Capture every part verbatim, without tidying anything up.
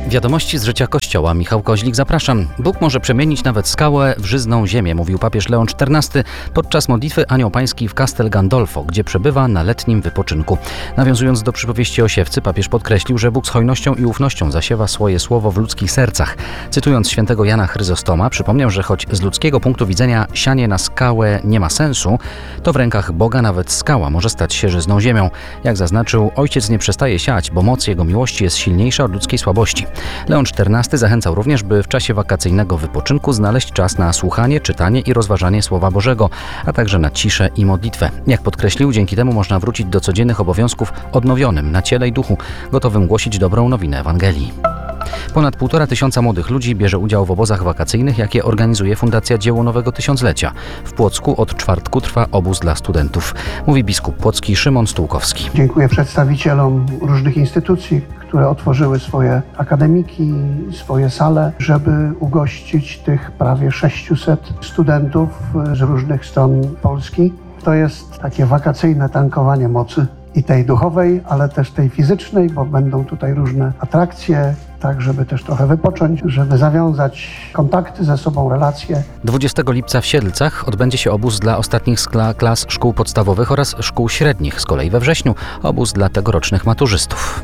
Wiadomości z życia Kościoła. Michał Koźlik, zapraszam. Bóg może przemienić nawet skałę w żyzną ziemię, mówił papież Leon czternasty podczas modlitwy Anioł Pański w Castel Gandolfo, gdzie przebywa na letnim wypoczynku. Nawiązując do przypowieści o siewcy, papież podkreślił, że Bóg z hojnością i ufnością zasiewa swoje słowo w ludzkich sercach. Cytując świętego Jana Chryzostoma, przypomniał, że choć z ludzkiego punktu widzenia sianie na skałę nie ma sensu, to w rękach Boga nawet skała może stać się żyzną ziemią. Jak zaznaczył, Ojciec nie przestaje siać, bo moc Jego miłości jest silniejsza od ludzkiej słabości. Leon czternasty zachęcał również, by w czasie wakacyjnego wypoczynku znaleźć czas na słuchanie, czytanie i rozważanie Słowa Bożego, a także na ciszę i modlitwę. Jak podkreślił, dzięki temu można wrócić do codziennych obowiązków odnowionym na ciele i duchu, gotowym głosić dobrą nowinę Ewangelii. Ponad półtora tysiąca młodych ludzi bierze udział w obozach wakacyjnych, jakie organizuje Fundacja Dzieło Nowego Tysiąclecia. W Płocku od czwartku trwa obóz dla studentów, mówi biskup płocki Szymon Stułkowski. Dziękuję przedstawicielom różnych instytucji, które otworzyły swoje akademiki, swoje sale, żeby ugościć tych prawie sześciuset studentów z różnych stron Polski. To jest takie wakacyjne tankowanie mocy i tej duchowej, ale też tej fizycznej, bo będą tutaj różne atrakcje, tak żeby też trochę wypocząć, żeby zawiązać kontakty ze sobą, relacje. dwudziestego lipca w Siedlcach odbędzie się obóz dla ostatnich skla- klas szkół podstawowych oraz szkół średnich. Z kolei we wrześniu obóz dla tegorocznych maturzystów.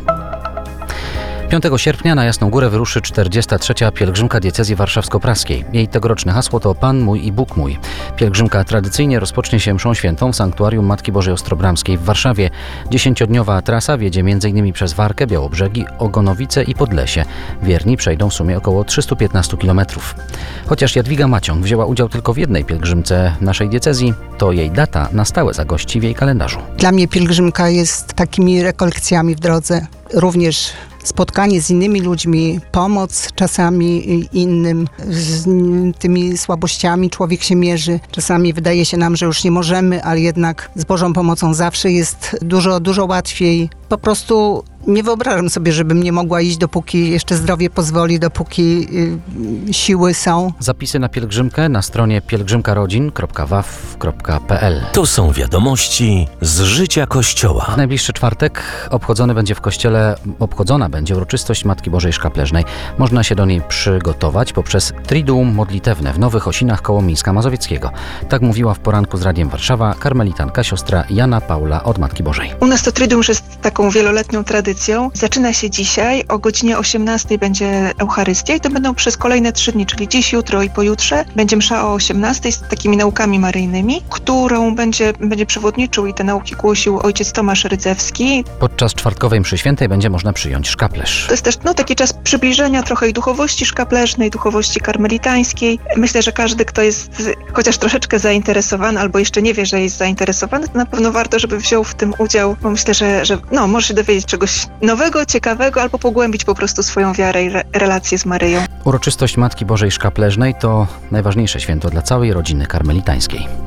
piątego sierpnia na Jasną Górę wyruszy czterdziesta trzecia pielgrzymka diecezji warszawsko-praskiej. Jej tegoroczne hasło to Pan mój i Bóg mój. Pielgrzymka tradycyjnie rozpocznie się mszą świętą w Sanktuarium Matki Bożej Ostrobramskiej w Warszawie. Dziesięciodniowa trasa wiedzie m.in. przez Warkę, Białobrzegi, Ogonowice i Podlesie. Wierni przejdą w sumie około trzysta piętnaście kilometrów. Chociaż Jadwiga Maciąg wzięła udział tylko w jednej pielgrzymce naszej diecezji, to jej data na stałe zagości w jej kalendarzu. Dla mnie pielgrzymka jest takimi rekolekcjami w drodze. Również spotkanie z innymi ludźmi, pomoc czasami innym, z tymi słabościami człowiek się mierzy. Czasami wydaje się nam, że już nie możemy, ale jednak z Bożą pomocą zawsze jest dużo, dużo łatwiej. Po prostu nie wyobrażam sobie, żebym nie mogła iść, dopóki jeszcze zdrowie pozwoli, dopóki y, siły są. Zapisy na pielgrzymkę na stronie pielgrzymkarodzin kropka w a w kropka p l. To są wiadomości z życia Kościoła. W najbliższy czwartek obchodzony będzie w kościele, obchodzona będzie uroczystość Matki Bożej Szkapleżnej. Można się do niej przygotować poprzez Triduum modlitewne w Nowych Osinach koło Mińska Mazowieckiego. Tak mówiła w poranku z Radiem Warszawa karmelitanka siostra Jana Paula od Matki Bożej. U nas to Triduum już jest taką wieloletnią tradycją. Zaczyna się dzisiaj, o godzinie osiemnastej będzie Eucharystia i to będą przez kolejne trzy dni, czyli dziś, jutro i pojutrze. Będzie msza o osiemnastej z takimi naukami maryjnymi, którą będzie, będzie przewodniczył i te nauki głosił ojciec Tomasz Rydzewski. Podczas czwartkowej mszy świętej będzie można przyjąć szkaplerz. To jest też no, taki czas przybliżenia trochę i duchowości szkapleżnej, duchowości karmelitańskiej. Myślę, że każdy, kto jest chociaż troszeczkę zainteresowany albo jeszcze nie wie, że jest zainteresowany, to na pewno warto, żeby wziął w tym udział, bo myślę, że, że no, może się dowiedzieć czegoś nowego, ciekawego, albo pogłębić po prostu swoją wiarę i re- relację z Maryją. Uroczystość Matki Bożej Szkapleżnej to najważniejsze święto dla całej rodziny karmelitańskiej.